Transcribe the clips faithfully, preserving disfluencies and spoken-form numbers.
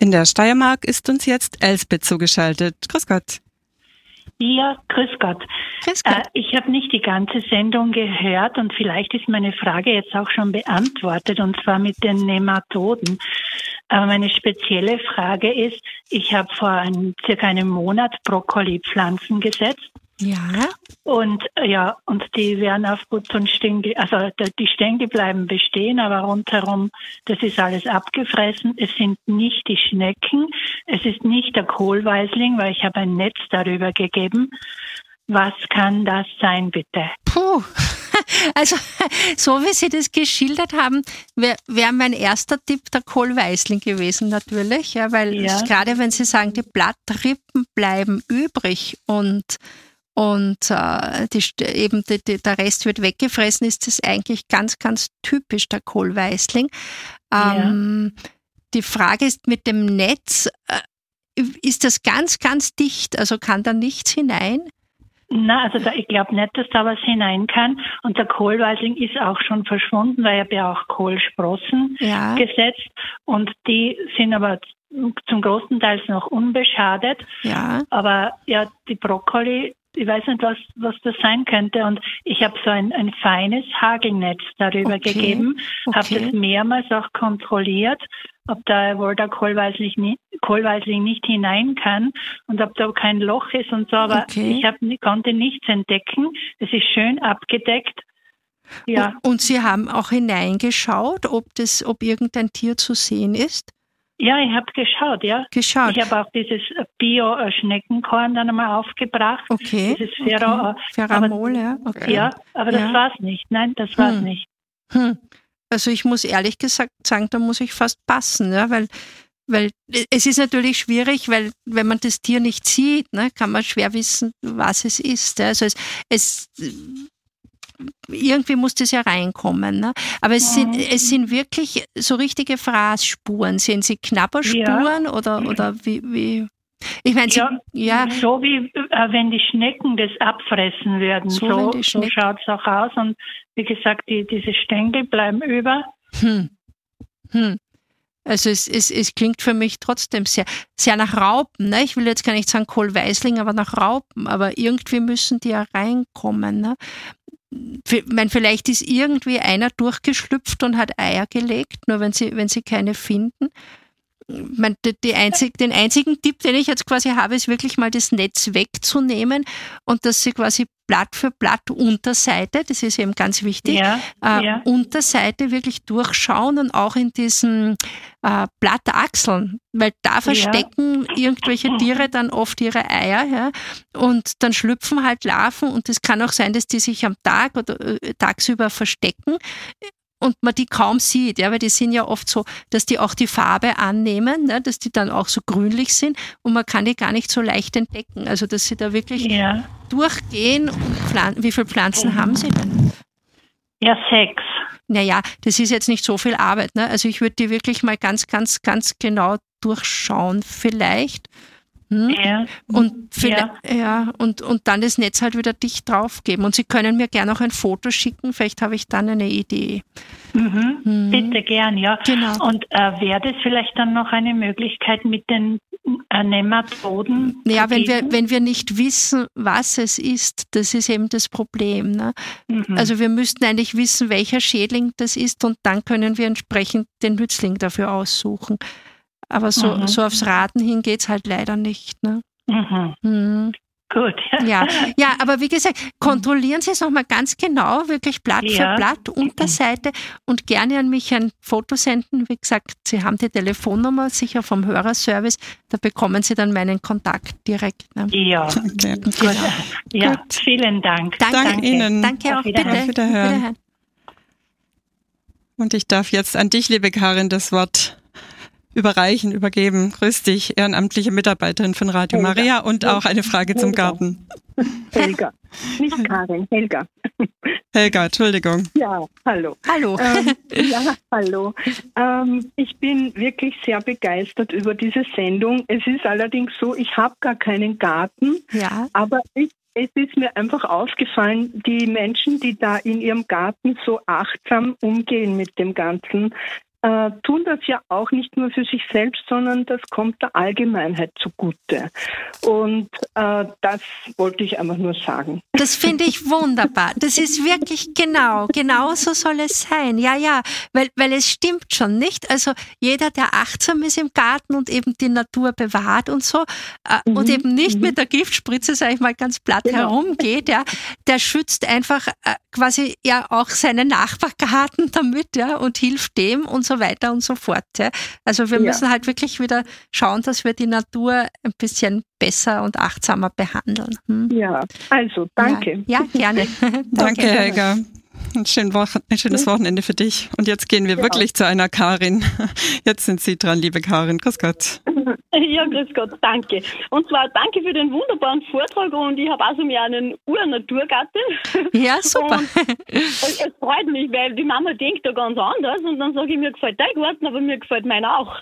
In der Steiermark ist uns jetzt Elsbeth zugeschaltet. Grüß Gott. Ja, grüß Gott. Grüß Gott. Äh, ich habe nicht die ganze Sendung gehört und vielleicht ist meine Frage jetzt auch schon beantwortet, und zwar mit den Nematoden. Aber meine spezielle Frage ist, ich habe vor einem, circa einem Monat Brokkoli-Pflanzen gesetzt. Ja. Und ja, und die werden auf Putz und Stängel, also die Stängel bleiben bestehen, aber rundherum, das ist alles abgefressen. Es sind nicht die Schnecken, es ist nicht der Kohlweisling, weil ich habe ein Netz darüber gegeben. Was kann das sein, bitte? Puh, also so wie Sie das geschildert haben, wäre wär mein erster Tipp der Kohlweisling gewesen natürlich, ja, weil Ja. gerade wenn Sie sagen, die Blattrippen bleiben übrig und und äh, die, eben die, die, der Rest wird weggefressen, ist das eigentlich ganz, ganz typisch der Kohlweisling. Ähm, ja. Die Frage ist mit dem Netz, äh, ist das ganz, ganz dicht, also kann da nichts hinein? Na, also da, ich glaube nicht, dass da was hinein kann. Und der Kohlweisling ist auch schon verschwunden, weil ich habe ja auch Kohlsprossen ja. gesetzt. Und die sind aber zum großen Teil noch unbeschadet. Ja. Aber ja, die Brokkoli, ich weiß nicht, was, was das sein könnte. Und ich habe so ein, ein feines Hagelnetz darüber okay. gegeben, okay. habe das mehrmals auch kontrolliert, ob da wohl der Kohlweisling nicht, Kohlweisling nicht hinein kann und ob da kein Loch ist und so. Aber okay. ich hab, konnte nichts entdecken. Es ist schön abgedeckt. Ja. Und, und Sie haben auch hineingeschaut, ob das, ob irgendein Tier zu sehen ist? Ja, ich habe geschaut, ja. Geschaut. Ich habe auch dieses Bio-Schneckenkorn dann einmal aufgebracht. Okay. Dieses Ferro, okay. Ferramol, aber, ja. Okay. Ja, aber das ja. war's nicht. Nein, das war's hm. nicht. Hm. Also ich muss ehrlich gesagt sagen, da muss ich fast passen, ja, weil, weil es ist natürlich schwierig, weil wenn man das Tier nicht sieht, ne, kann man schwer wissen, was es ist. Ja. Also es, es irgendwie muss das ja reinkommen. Ne? Aber es, mhm. sind, es sind wirklich so richtige Fraßspuren. Sind sie Knabberspuren ja. oder, oder wie, wie? Ich meine, ja, ja, so wie äh, wenn die Schnecken das abfressen würden. So, so so schaut es auch aus. Und wie gesagt, die, diese Stängel bleiben über. Hm. Hm. Also es, es, es klingt für mich trotzdem sehr, sehr nach Raupen. Ne? Ich will jetzt gar nicht sagen Kohlweisling, aber nach Raupen. Aber irgendwie müssen die ja reinkommen. Ne? Ich meine, vielleicht ist irgendwie einer durchgeschlüpft und hat Eier gelegt, nur wenn sie, wenn sie keine finden. Ich meine, die einzig, den einzigen Tipp, den ich jetzt quasi habe, ist wirklich mal das Netz wegzunehmen und dass sie quasi Blatt für Blatt Unterseite, das ist eben ganz wichtig, ja, äh, ja. Unterseite wirklich durchschauen und auch in diesen äh, Blattachseln, weil da verstecken ja. irgendwelche Tiere dann oft ihre Eier, ja, und dann schlüpfen halt Larven und es kann auch sein, dass die sich am Tag oder äh, tagsüber verstecken und man die kaum sieht, ja, weil die sind ja oft so, dass die auch die Farbe annehmen, ne, dass die dann auch so grünlich sind und man kann die gar nicht so leicht entdecken. Also, dass sie da wirklich ja. durchgehen. Und Pflan- Wie viele Pflanzen mhm. haben Sie denn? Ja, sechs. Naja, das ist jetzt nicht so viel Arbeit, ne? Also ich würde die wirklich mal ganz, ganz, ganz genau durchschauen, vielleicht. Hm? Ja. Und, ja. ja, und, und dann das Netz halt wieder dicht draufgeben. Und Sie können mir gerne auch ein Foto schicken, vielleicht habe ich dann eine Idee. Mhm. Hm. Bitte gern, ja. Genau. Und äh, wäre das vielleicht dann noch eine Möglichkeit mit den äh, Nematoden? Ja, wenn wir, wenn wir nicht wissen, was es ist, das ist eben das Problem. Ne? Mhm. Also wir müssten eigentlich wissen, welcher Schädling das ist und dann können wir entsprechend den Nützling dafür aussuchen. Aber so, mhm. so aufs Raten hin geht es halt leider nicht. Ne? Mhm. Mhm. Gut. Ja. ja, aber wie gesagt, kontrollieren Sie es nochmal ganz genau, wirklich Blatt ja. für Blatt, Unterseite und gerne an mich ein Foto senden. Wie gesagt, Sie haben die Telefonnummer sicher vom Hörerservice, da bekommen Sie dann meinen Kontakt direkt. Ne? Ja, okay. gut. Genau. Ja, Gut. vielen Dank. Danke, Danke Ihnen. Danke auch, Auf Wiederhören. bitte. Auf Wiederhören. Wiederhören. Und ich darf jetzt an dich, liebe Karin, das Wort überreichen, übergeben. Grüß dich, ehrenamtliche Mitarbeiterin von Radio Helga. Maria und auch eine Frage Helga. zum Garten. Helga, nicht Karin, Helga. Helga, Entschuldigung. Ja, hallo. Hallo. Ähm, ja, hallo. Ähm, ich bin wirklich sehr begeistert über diese Sendung. Es ist allerdings so, ich habe gar keinen Garten, Ja. aber ich, es ist mir einfach aufgefallen, die Menschen, die da in ihrem Garten so achtsam umgehen mit dem Ganzen, äh, tun das ja auch nicht nur für sich selbst, sondern das kommt der Allgemeinheit zugute. Und äh, das wollte ich einfach nur sagen. Das finde ich wunderbar. Das ist wirklich genau, genau so soll es sein. Ja, ja, weil, weil es stimmt schon, nicht? Also jeder, der achtsam ist im Garten und eben die Natur bewahrt und so äh, mhm. und eben nicht mhm. mit der Giftspritze, sage ich mal ganz platt, genau. herumgeht, ja, der schützt einfach äh, quasi ja auch seinen Nachbargarten damit, ja, und hilft dem und so weiter und so fort. Ja. Also wir ja. müssen halt wirklich wieder schauen, dass wir die Natur ein bisschen besser und achtsamer behandeln. Hm? Ja, also danke. Ja, ja gerne. Danke, Helga. Ein, schön Wochen- ein schönes Wochenende für dich. Und jetzt gehen wir ja. wirklich zu einer Karin. Jetzt sind Sie dran, liebe Karin. Grüß Gott. Ja, grüß Gott, danke. Und zwar danke für den wunderbaren Vortrag und ich habe also mir einen Ur-Naturgarten. Ja, super. Es, es freut mich, weil die Mama denkt da ganz anders und dann sage ich, mir gefällt dein Garten, aber mir gefällt meiner auch.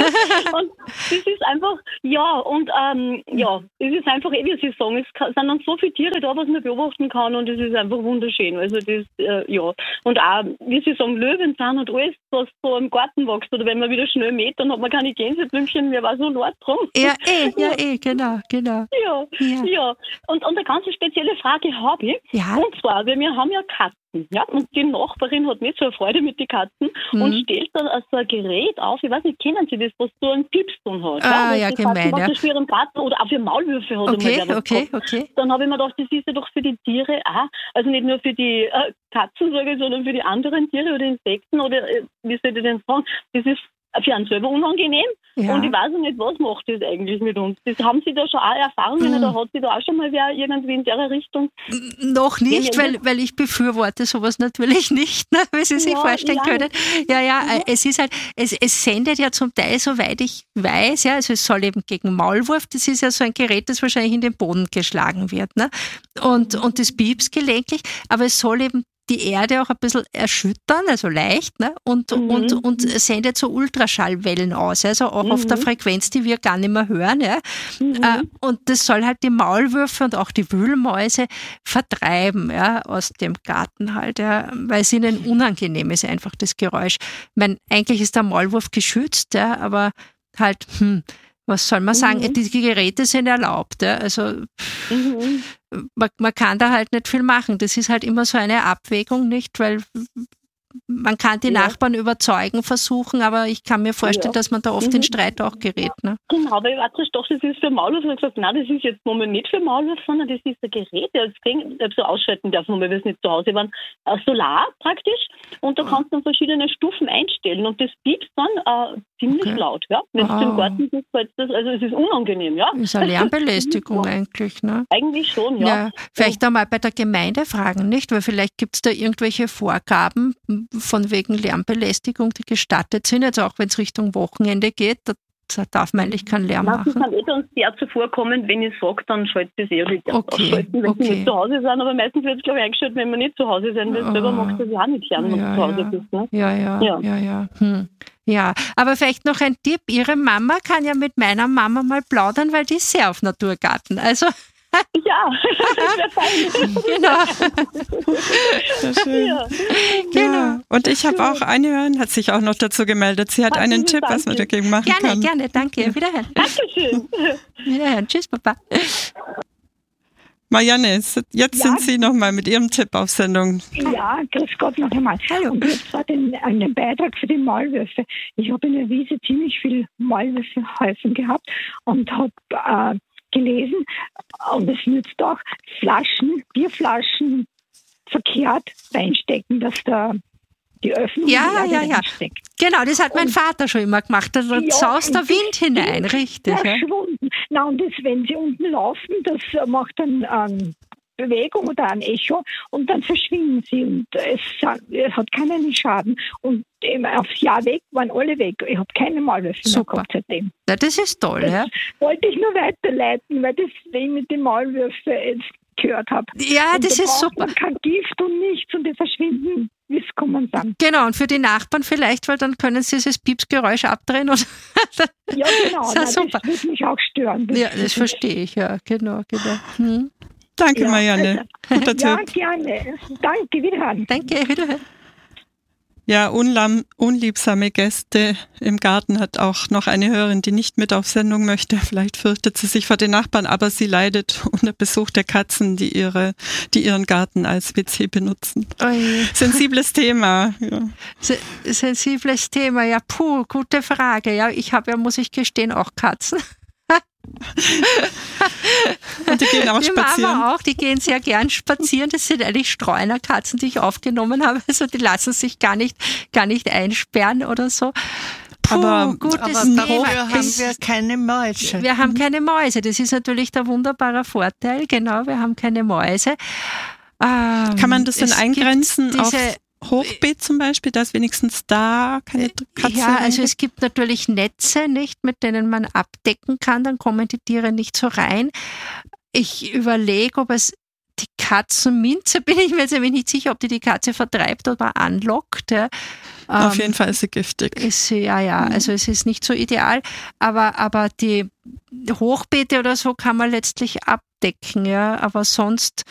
Und das ist einfach, ja, und ähm, ja, es ist einfach, eh, wie Sie sagen, es sind dann so viele Tiere da, was man beobachten kann und es ist einfach wunderschön. Also das, äh, ja. Und auch, wie Sie sagen, Löwen sind und alles, was so im Garten wächst oder wenn man wieder schnell mäht, dann hat man keine Gänseblümchen mehr, war so laut drum. Ja, eh, ja, eh, genau, genau. Ja, ja. ja. Und, und eine ganz spezielle Frage habe ich. Ja. Und zwar, wir, wir haben ja Katzen. Ja, und die Nachbarin hat nicht so eine Freude mit den Katzen mhm. und stellt dann so ein Gerät auf, ich weiß nicht, kennen Sie das, was so einen Piepston hat? Ah, ja, ja gemein, ja. Das für ihren Garten oder auch für Maulwürfe hat okay, er mal okay, okay. Dann habe ich mir gedacht, das ist ja doch für die Tiere auch, also nicht nur für die äh, Katzen, sage ich, sondern für die anderen Tiere oder Insekten oder, äh, wie soll ich denn sagen, das ist für einen selber unangenehm. Ja. Und ich weiß nicht, was macht das eigentlich mit uns? Das, haben Sie da schon auch Erfahrungen mhm. oder hat Sie da auch schon mal wer irgendwie in der Richtung? Noch nicht, weil, weil ich befürworte sowas natürlich nicht, ne, wie Sie sich ja, vorstellen ja. können. Ja, ja, mhm. es ist halt, es, es sendet ja zum Teil, soweit ich weiß, ja, also es soll eben gegen Maulwurf, das ist ja so ein Gerät, das wahrscheinlich in den Boden geschlagen wird, ne? Und, und das piepst gelegentlich, aber es soll eben die Erde auch ein bisschen erschüttern, also leicht, ne? und, mhm. und, und sendet so Ultraschallwellen aus, also auch mhm. auf der Frequenz, die wir gar nicht mehr hören. Ja? Mhm. Und das soll halt die Maulwürfe und auch die Wühlmäuse vertreiben, ja, aus dem Garten halt, ja, weil es ihnen unangenehm ist, einfach das Geräusch. Ich meine, eigentlich ist der Maulwurf geschützt, ja, aber halt, hm, was soll man sagen, mhm. die Geräte sind erlaubt, ja? Also mhm. man, man kann da halt nicht viel machen. Das ist halt immer so eine Abwägung, nicht? Weil man kann die ja. Nachbarn überzeugen versuchen, aber ich kann mir vorstellen, ja. dass man da oft mhm. in Streit auch gerät. Ne? Genau, weil ich weiß nicht, doch, das ist für Maulwurf. Und ich habe gesagt, nein, das ist jetzt momentan nicht für Maulwurf, sondern das ist ein Gerät, das ich so ausschalten darf, weil wir es nicht zu Hause waren. Solar praktisch. Und da kannst du dann verschiedene Stufen einstellen und das piepst dann äh, ziemlich okay. laut. Ja? Wenn es im Garten ist, das, also es ist unangenehm. Ja? Ist eine Lärmbelästigung eigentlich. Ne? Eigentlich schon, ja. ja. Vielleicht auch mal bei der Gemeinde fragen, nicht? Weil vielleicht gibt es da irgendwelche Vorgaben von wegen Lärmbelästigung, die gestattet sind, also auch wenn es Richtung Wochenende geht, da, da darf man eigentlich keinen Lärm machen. Das kann eh uns sehr zuvorkommen, wenn ich sage, dann schaltet es eh oder okay. ausschalten, wenn okay. sie nicht zu Hause sind, aber meistens wird es, glaube ich, eingeschaltet, wenn wir nicht zu Hause sind, weil oh. selber magst du das ja auch nicht hören, wenn ja, du zu Hause ja. bist. Ne? Ja, ja, ja, ja. Ja. Hm. ja, aber vielleicht noch ein Tipp, Ihre Mama kann ja mit meiner Mama mal plaudern, weil die ist sehr auf Naturgarten, also ja, das wäre fein. Genau. Sehr schön. Ja. Genau. Ja. Und ich habe auch eine Hörerin, hat sich auch noch dazu gemeldet. Sie hat Ach, einen Tipp, danke. was man dagegen machen gerne, kann. Gerne, gerne, danke. Wiederhören. Dankeschön. Wiederhören. Tschüss, Papa. Marianne, jetzt ja. sind Sie nochmal mit Ihrem Tipp auf Sendung. Ja, grüß Gott noch einmal. Hallo. Und jetzt war den, einen Beitrag für die Maulwürfe. Ich habe in der Wiese ziemlich viel Maulwürfehäufen gehabt und habe äh, gelesen, und es nützt auch, Flaschen, Bierflaschen verkehrt reinstecken, dass da die Öffnung ja, in die Erde ja, ja. steckt. Genau, das hat mein und, Vater schon immer gemacht. Da ja, saust der Wind hinein, richtig. Verschwunden. Ja. Na, und das, wenn sie unten laufen, das macht dann ähm, Bewegung oder ein Echo und dann verschwinden sie und es, es hat keinen Schaden. Und aufs Jahr weg waren alle weg. Ich habe keine Maulwürfe mehr gehabt seitdem. Ja, das ist toll, das ja. wollte ich nur weiterleiten, weil das ich mit den Maulwürfen jetzt gehört habe. Ja, und das da ist super. Kein Gift und nichts und die verschwinden, wie es kommen dann. Genau, und für die Nachbarn vielleicht, weil dann können sie dieses Piepsgeräusch abdrehen. Oder ja, genau. Das, Nein, das würde mich auch stören. Das ja, das verstehe ich, ja, genau, genau. Hm. Danke, ja, Marianne. Also, Guter ja, Tipp. gerne. Danke, wiederhören. Danke, wiederhören. Ja, unlam, unliebsame Gäste im Garten hat auch noch eine Hörerin, die nicht mit auf Sendung möchte. Vielleicht fürchtet sie sich vor den Nachbarn, aber sie leidet unter Besuch der Katzen, die ihre, die ihren Garten als W C benutzen. Oje. Sensibles Thema. Ja. Se- sensibles Thema, ja, puh, gute Frage. Ja, ich habe ja, muss ich gestehen, auch Katzen. Und die gehen auch die spazieren. Mama auch, die gehen sehr gern spazieren. Das sind eigentlich Streunerkatzen, die ich aufgenommen habe. Also die lassen sich gar nicht, gar nicht einsperren oder so. Puh, Aber- gutes Aber Thema. dafür haben Es- wir keine Mäuse. wir haben keine Mäuse. Das ist natürlich der wunderbare Vorteil. Genau, wir haben keine Mäuse. Ähm, Kann man das denn es eingrenzen gibt auf diese- Hochbeet zum Beispiel, dass wenigstens da keine Katze Ja, also reingeht? es gibt natürlich Netze, nicht, mit denen man abdecken kann, dann kommen die Tiere nicht so rein. Ich überlege, ob es die Katzenminze, bin ich mir jetzt nämlich nicht sicher, ob die die Katze vertreibt oder anlockt. Ja. Auf Ähm, jeden Fall ist sie giftig. Ist, sie- ja, ja, also es ist nicht so ideal, aber, aber die Hochbeete oder so kann man letztlich abdecken, ja, aber sonst